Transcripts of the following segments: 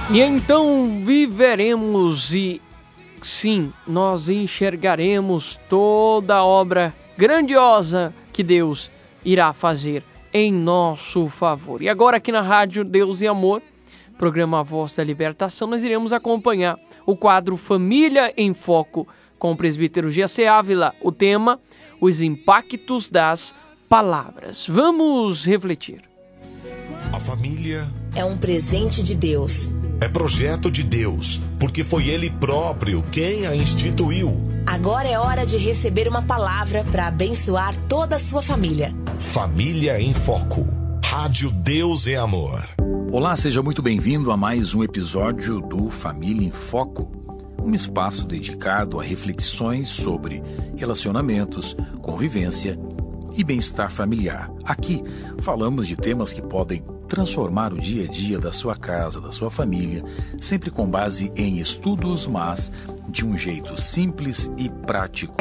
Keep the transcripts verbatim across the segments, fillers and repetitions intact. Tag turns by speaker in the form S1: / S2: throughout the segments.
S1: E então viveremos e, sim, nós enxergaremos toda a obra grandiosa que Deus irá fazer em nosso favor. E agora aqui na Rádio Deus e Amor, programa Voz da Libertação, nós iremos acompanhar o quadro Família em Foco com o presbítero G C Ávila. O tema, os impactos das palavras. Vamos refletir.
S2: A família
S3: é um presente de Deus.
S2: É projeto de Deus, porque foi Ele próprio quem a instituiu.
S3: Agora é hora de receber uma palavra para abençoar toda a sua família.
S2: Família em Foco. Rádio Deus e Amor.
S4: Olá, seja muito bem-vindo a mais um episódio do Família em Foco, um espaço dedicado a reflexões sobre relacionamentos, convivência e bem-estar familiar. Aqui falamos de temas que podem transformar o dia a dia da sua casa, da sua família, sempre com base em estudos, mas de um jeito simples e prático.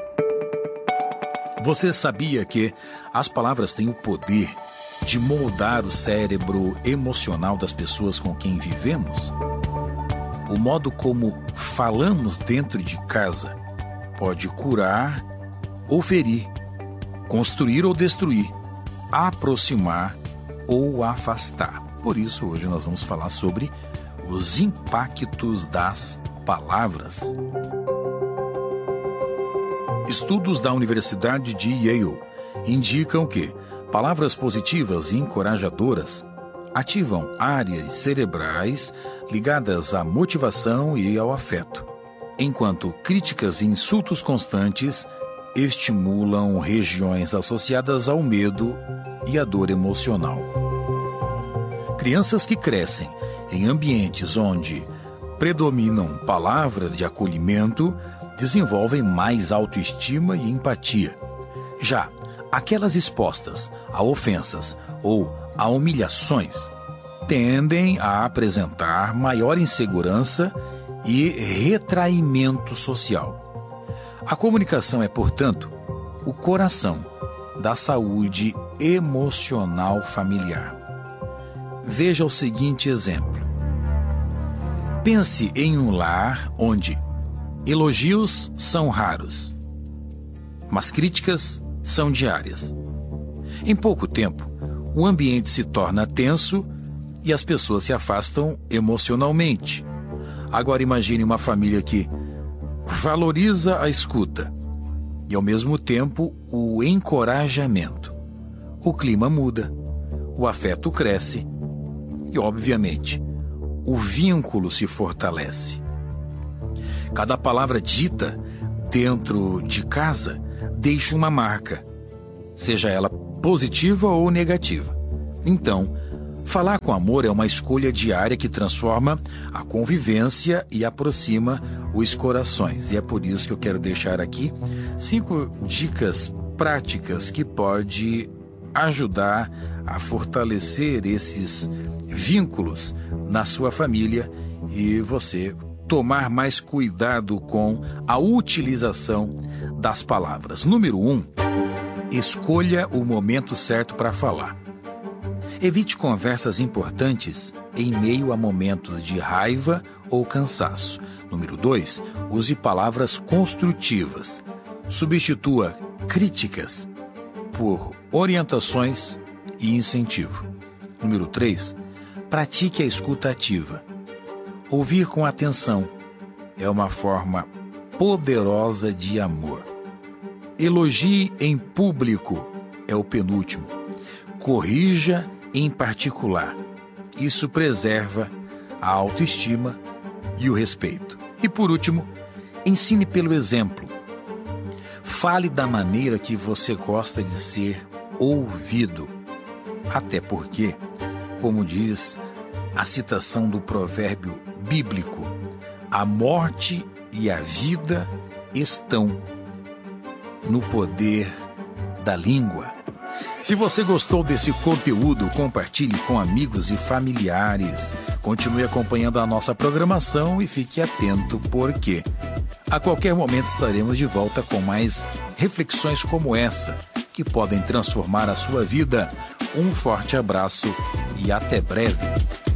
S4: Você sabia que as palavras têm o poder de moldar o cérebro emocional das pessoas com quem vivemos? O modo como falamos dentro de casa pode curar ou ferir, construir ou destruir, aproximar ou afastar. Por isso, hoje nós vamos falar sobre os impactos das palavras. Estudos da Universidade de Yale indicam que palavras positivas e encorajadoras ativam áreas cerebrais ligadas à motivação e ao afeto, enquanto críticas e insultos constantes estimulam regiões associadas ao medo e à dor emocional. Crianças que crescem em ambientes onde predominam palavras de acolhimento desenvolvem mais autoestima e empatia. Já aquelas expostas a ofensas ou a humilhações tendem a apresentar maior insegurança e retraimento social. A comunicação é, portanto, o coração da saúde emocional familiar. Veja o seguinte exemplo. Pense em um lar onde elogios são raros, mas críticas são diárias. Em pouco tempo, o ambiente se torna tenso e as pessoas se afastam emocionalmente. Agora imagine uma família que valoriza a escuta e, ao mesmo tempo, o encorajamento. O clima muda, o afeto cresce e, obviamente, o vínculo se fortalece. Cada palavra dita dentro de casa deixa uma marca, seja ela positiva ou negativa. Então, falar com amor é uma escolha diária que transforma a convivência e aproxima os corações. E é por isso que eu quero deixar aqui cinco dicas práticas que podem ajudar a fortalecer esses vínculos na sua família e você tomar mais cuidado com a utilização das palavras. Número um, escolha o momento certo para falar. Evite conversas importantes em meio a momentos de raiva ou cansaço. Número dois, use palavras construtivas. Substitua críticas por orientações e incentivo. Número três, pratique a escuta ativa. Ouvir com atenção é uma forma poderosa de amor. Elogie em público é o penúltimo. Corrija em particular. Isso preserva a autoestima e o respeito. E por último, ensine pelo exemplo. Fale da maneira que você gosta de ser ouvido. Até porque, como diz a citação do provérbio bíblico, a morte e a vida estão no poder da língua. Se você gostou desse conteúdo, compartilhe com amigos e familiares. Continue acompanhando a nossa programação e fique atento, porque a qualquer momento estaremos de volta com mais reflexões como essa, que podem transformar a sua vida. Um forte abraço e até breve.